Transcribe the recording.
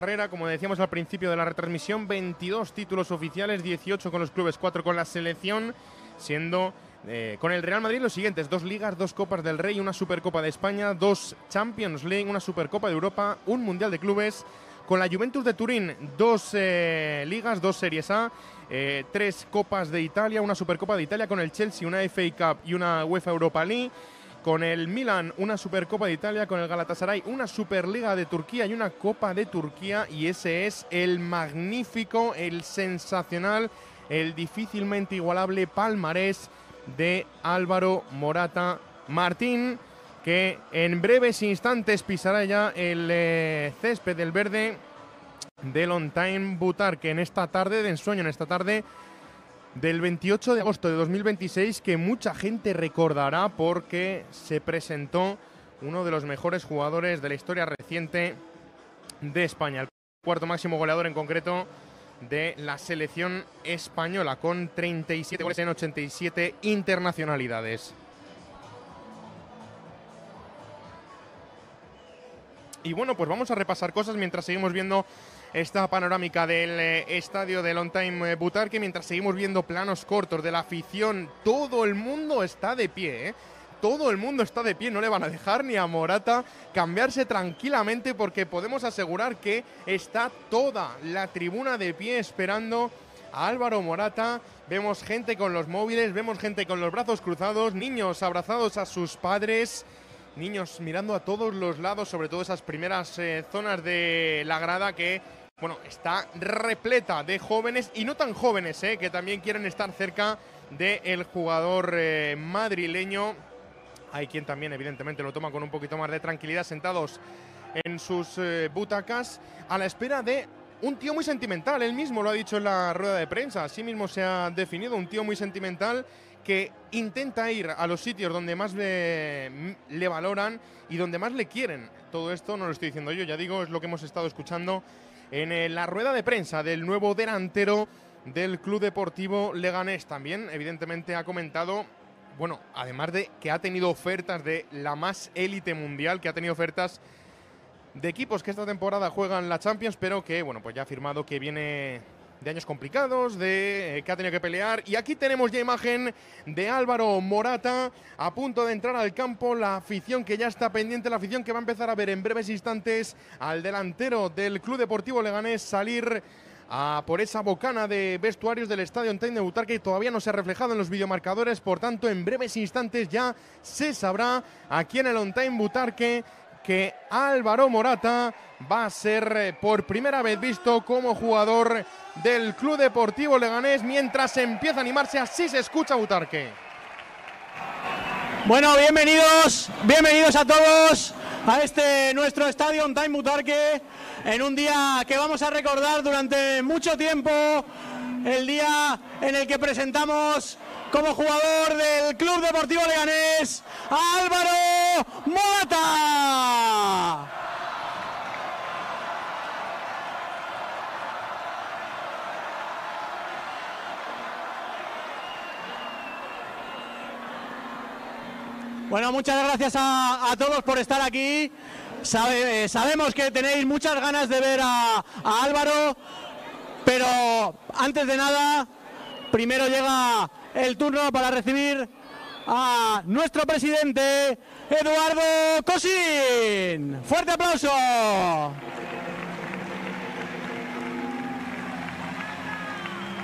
carrera, como decíamos al principio de la retransmisión, 22 títulos oficiales, 18 con los clubes, 4 con la selección, siendo con el Real Madrid los siguientes: 2 ligas, 2 Copas del Rey, una Supercopa de España, 2 Champions League, una Supercopa de Europa, un Mundial de Clubes. Con la Juventus de Turín, 2 ligas, 2 Series A, 3 Copas de Italia, una Supercopa de Italia. Con el Chelsea, una FA Cup y una UEFA Europa League. Con el Milan, una Supercopa de Italia. Con el Galatasaray, una Superliga de Turquía y una Copa de Turquía. Y ese es el magnífico, el sensacional, el difícilmente igualable palmarés de Álvaro Morata Martín, que en breves instantes pisará ya el césped del verde del Ontain Butarque en esta tarde de ensueño, en esta tarde del 28 de agosto de 2026, que mucha gente recordará porque se presentó uno de los mejores jugadores de la historia reciente de España, el cuarto máximo goleador en concreto de la selección española, con 37 goles en 87 internacionalidades. Y bueno, pues vamos a repasar cosas mientras seguimos viendo esta panorámica del estadio del Ontain Butarque, mientras seguimos viendo planos cortos de la afición. Todo el mundo está de pie, ¿eh? Todo el mundo está de pie, no le van a dejar ni a Morata cambiarse tranquilamente, porque podemos asegurar que está toda la tribuna de pie esperando a Álvaro Morata. Vemos gente con los móviles, vemos gente con los brazos cruzados, niños abrazados a sus padres, niños mirando a todos los lados, sobre todo esas primeras zonas de la grada que, bueno, está repleta de jóvenes y no tan jóvenes, que también quieren estar cerca del jugador madrileño. Hay quien también, evidentemente, lo toma con un poquito más de tranquilidad, sentados en sus butacas, a la espera de un tío muy sentimental. Él mismo lo ha dicho en la rueda de prensa, así mismo se ha definido, un tío muy sentimental que intenta ir a los sitios donde más le valoran y donde más le quieren. Todo esto no lo estoy diciendo yo, ya digo, es lo que hemos estado escuchando en la rueda de prensa del nuevo delantero del Club Deportivo Leganés. También, evidentemente, ha comentado, bueno, además de que ha tenido ofertas de la más élite mundial, que ha tenido ofertas de equipos que esta temporada juegan la Champions, pero que, bueno, pues ya ha afirmado que viene de años complicados, que ha tenido que pelear. Y aquí tenemos ya imagen de Álvaro Morata a punto de entrar al campo, la afición que ya está pendiente, la afición que va a empezar a ver en breves instantes al delantero del Club Deportivo Leganés salir por esa bocana de vestuarios del estadio Ontain de Butarque, que todavía no se ha reflejado en los videomarcadores. Por tanto, en breves instantes ya se sabrá aquí en el Ontain Butarque que Álvaro Morata va a ser por primera vez visto como jugador del Club Deportivo Leganés, mientras empieza a animarse. Así se escucha Butarque. Bueno, bienvenidos a todos a este nuestro estadio Ontain Butarque, en un día que vamos a recordar durante mucho tiempo, el día en el que presentamos como jugador del Club Deportivo Leganés a Álvaro Morata. Bueno, muchas gracias a todos por estar aquí. Sabemos que tenéis muchas ganas de ver a Álvaro, pero antes de nada, primero llega el turno para recibir a nuestro presidente, Eduardo Cosín. ¡Fuerte aplauso!